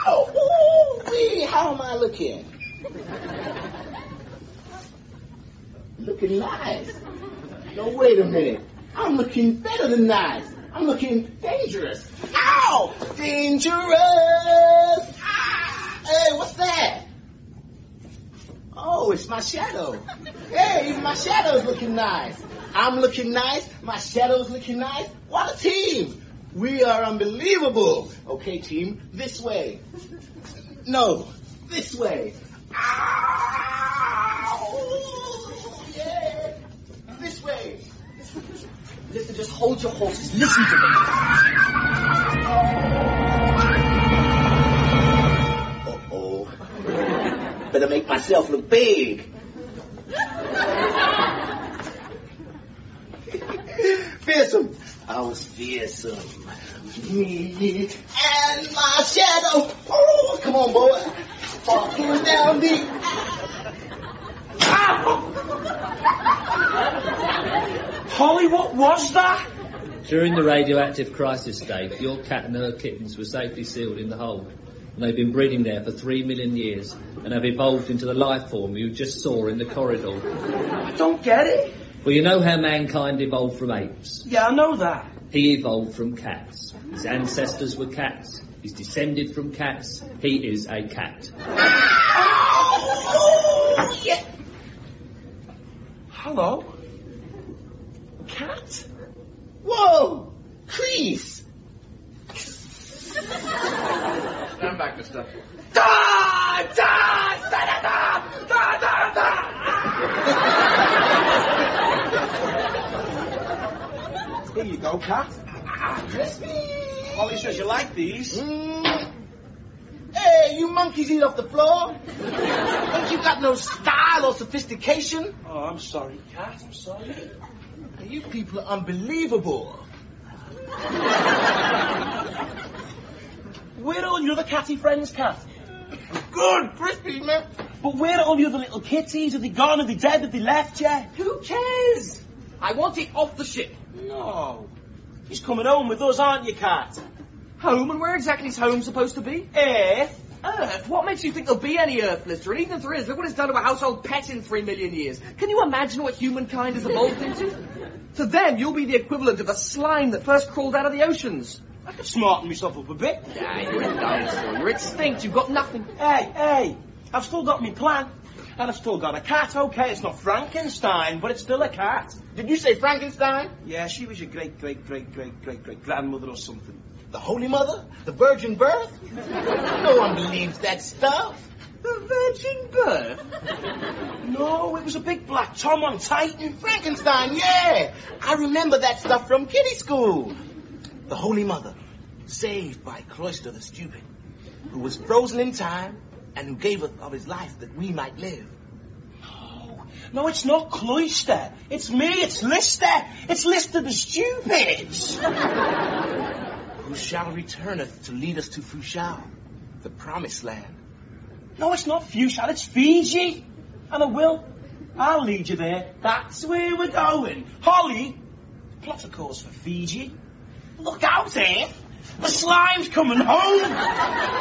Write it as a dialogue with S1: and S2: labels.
S1: Oh, how am I looking? Looking nice. No, wait a minute. I'm looking better than nice. I'm looking dangerous. Ow! Dangerous! Ah! Hey, what's that? Oh, it's my shadow. Hey, even my shadow's looking nice. I'm looking nice. My shadow's looking nice. What a team! We are unbelievable. Okay, team, this way. No, this way. Ow! Yeah! This way. Listen, just hold your horses. Listen to me. Uh-oh. Better make myself look big. Fearsome. I was fearsome. Me and my shadow. Oh, come on, boy. Walking down the...
S2: Holly, what was that?
S3: During the radioactive crisis stage, your cat and her kittens were safely sealed in the hold. And they've been breeding there for 3 million years and have evolved into the life form you just saw in the corridor.
S2: I don't get it.
S3: Well, you know how mankind evolved from apes?
S2: Yeah, I know that.
S3: He evolved from cats. His ancestors were cats. He's descended from cats. He is a cat.
S1: Oh, yeah.
S2: Hello? Cat?
S1: Whoa! Crease!
S4: Stand back, mister.
S2: Da! Da! Da! Da! Da! Da! Da! Here you go, Cat.
S1: Crispy!
S2: Holly says you like these.
S1: Hey, you monkeys eat off the floor? Ain't you got no style or sophistication?
S2: Oh, I'm sorry, Cat. I'm sorry.
S1: You people are unbelievable.
S2: Where are all your other catty friends, Cat?
S1: Good, Crispy, man.
S2: But where are all the other little kitties? Are they gone? Are they dead? Have they left yet?
S4: Who cares? I want it off the ship.
S2: No. He's coming home with us, aren't you, Cat?
S4: Home? And where exactly is home supposed to be?
S2: Earth.
S4: Earth? What makes you think there'll be any Earth, Lister? And even if there is, look what it's done to a household pet in 3 million years. Can you imagine what humankind has evolved into? To them, you'll be the equivalent of a slime that first crawled out of the oceans.
S2: I could smarten myself up a bit.
S4: Yeah, you're a dinosaur. You're extinct. You've got nothing.
S2: Hey, I've still got my plan. And I've still got a cat, okay? It's not Frankenstein, but it's still a cat.
S1: Did you say Frankenstein?
S2: Yeah, she was your great-great-great-great-great-great-grandmother or something.
S1: The Holy Mother? The Virgin Birth? No one believes that stuff.
S4: The virgin birth?
S2: No, it was a big black Tom on Titan.
S1: Frankenstein, yeah. I remember that stuff from kiddie school. The Holy Mother, saved by Cloister the Stupid, who was frozen in time and who gave of his life that we might live.
S2: No, it's not Cloister. It's me, it's Lister. It's Lister the Stupid.
S1: Who shall returneth to lead us to Fushao, the promised land.
S2: No, it's not Fushao, it's Fiji. And I'll lead you there. That's where we're going. Holly, plot a course for Fiji. Look out, eh? The slime's coming home.